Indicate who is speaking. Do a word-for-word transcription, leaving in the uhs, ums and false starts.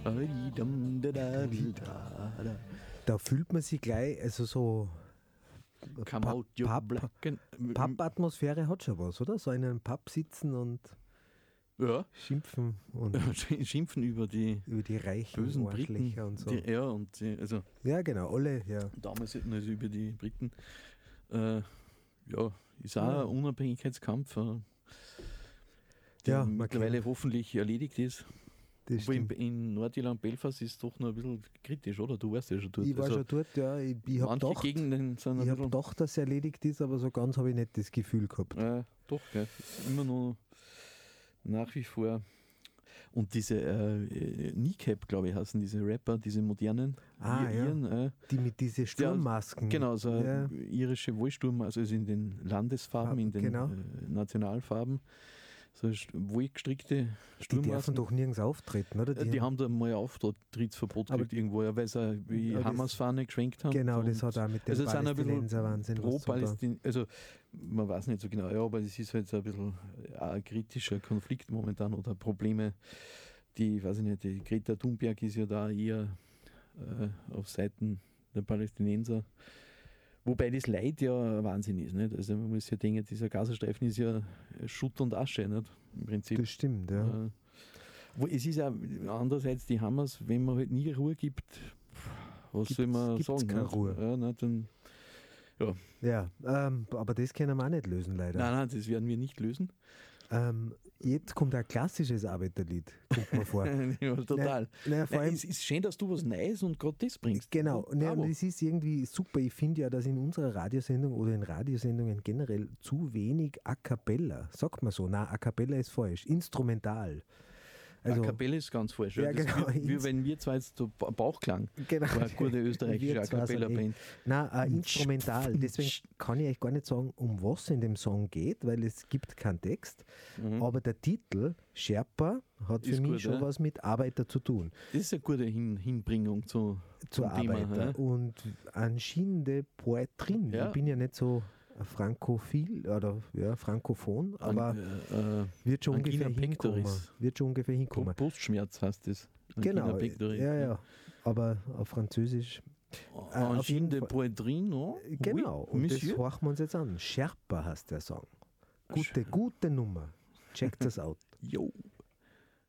Speaker 1: Da fühlt man sich gleich, also so
Speaker 2: Come
Speaker 1: Pub, Pub, Pub-Atmosphäre hat schon was, oder? So in einem Pub sitzen und
Speaker 2: ja.
Speaker 1: schimpfen und
Speaker 2: schimpfen über die,
Speaker 1: über die reichen
Speaker 2: bösen
Speaker 1: Arschlöcher
Speaker 2: Briten
Speaker 1: und so.
Speaker 2: Die, ja, und die, also
Speaker 1: ja, genau, alle, ja.
Speaker 2: Damals hätten also über die Briten, äh, ja, ist auch
Speaker 1: ja.
Speaker 2: ein Unabhängigkeitskampf, äh, der
Speaker 1: ja,
Speaker 2: mittlerweile kennt. hoffentlich erledigt ist.
Speaker 1: Das
Speaker 2: Aber in, in Nordirland, Belfast ist es doch noch ein bisschen kritisch, oder? Du warst ja schon dort.
Speaker 1: Ich war
Speaker 2: also
Speaker 1: schon dort, ja. Ich, ich habe gedacht, ich hab gedacht, dass es erledigt ist, aber so ganz habe ich nicht das Gefühl gehabt.
Speaker 2: Ja, doch, gell. Immer noch nach wie vor. Und diese äh, Kneecap, glaube ich, heißen diese Rapper, diese modernen
Speaker 1: ah, Iren, ja. äh, die mit diesen Sturmmasken.
Speaker 2: Die, genau, so ja. irische Wollsturm, also in den Landesfarben, in den
Speaker 1: genau.
Speaker 2: äh, Nationalfarben. So wohlgestrickte Sturmmasken.
Speaker 1: Die dürfen doch nirgends auftreten, oder?
Speaker 2: Die, die haben da mal ein Auftrittsverbot gekriegt irgendwo, ja, weil sie wie Hamas-Fahne geschwenkt haben.
Speaker 1: Genau, das hat auch mit dem
Speaker 2: also
Speaker 1: Palästinenser Wahnsinn
Speaker 2: pro Palästin Also man weiß nicht so genau, ja, aber es ist halt so ein bisschen ein kritischer Konflikt momentan oder Probleme, die, weiß ich nicht, die Greta Thunberg ist ja da eher äh, auf Seiten der Palästinenser. Wobei das Leid ja Wahnsinn ist. Nicht? Also man muss ja denken, dieser Gazastreifen ist ja Schutt und Asche, nicht? Im Prinzip.
Speaker 1: Das stimmt, ja.
Speaker 2: Äh, wo es ist auch andererseits die Hammers, wenn man halt nie Ruhe gibt, was gibt's, soll man
Speaker 1: gibt's
Speaker 2: sagen?
Speaker 1: Keine
Speaker 2: nicht?
Speaker 1: Ruhe.
Speaker 2: Ja, nicht, dann, ja.
Speaker 1: ja ähm, aber das können wir auch nicht lösen, leider.
Speaker 2: Nein, nein, das werden wir nicht lösen.
Speaker 1: Ähm, jetzt kommt ein klassisches Arbeiterlied, kommt mir vor.
Speaker 2: ja, total.
Speaker 1: Na, na, vor allem,
Speaker 2: es ist schön, dass du was Neues und gerade das bringst.
Speaker 1: Genau, na, das ist irgendwie super. Ich finde ja, dass in unserer Radiosendung oder in Radiosendungen generell zu wenig A Cappella, sagt man so, nein, A Cappella ist falsch, instrumental.
Speaker 2: Also, A Cappella ist ganz falsch. Ja,
Speaker 1: genau,
Speaker 2: wie, wie wenn wir zwar jetzt so Bauchklang,
Speaker 1: genau,
Speaker 2: war eine gute österreichische A Cappella-Band.
Speaker 1: Nein, äh, instrumental. Deswegen kann ich euch gar nicht sagen, um was in dem Song geht, weil es gibt keinen Text. Mhm. Aber der Titel, Sherpa, hat für ist mich gut, schon ja? was mit Arbeiter zu tun.
Speaker 2: Das ist eine gute Hin- Hinbringung zu,
Speaker 1: zu Arbeiter. Thema, ja? Und anscheinende Poetrin. Ja. Ich bin ja nicht so frankophil oder ja, frankophon, aber
Speaker 2: An, äh,
Speaker 1: wird, schon ungefähr hinkommen, wird schon ungefähr hinkommen.
Speaker 2: Brustschmerz heißt das.
Speaker 1: Genau, ja, ja, aber auf Französisch.
Speaker 2: Äh, Angine de Poetrin, no?
Speaker 1: Genau,
Speaker 2: oui,
Speaker 1: und Monsieur? Das horchen wir uns jetzt an. Sherpa heißt der Song. Gute, gute Nummer. Checkt das out.
Speaker 2: Jo.